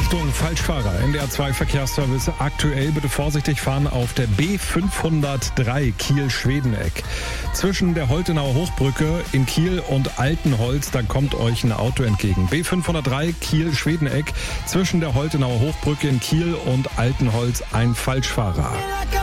Achtung, Falschfahrer. NDR 2 Verkehrsservice. Aktuell bitte vorsichtig fahren auf der B503 Kiel-Schwedeneck. Zwischen der Holtenauer Hochbrücke in Kiel und Altenholz, da kommt euch ein Auto entgegen. B503 Kiel-Schwedeneck. Zwischen der Holtenauer Hochbrücke in Kiel und Altenholz ein Falschfahrer.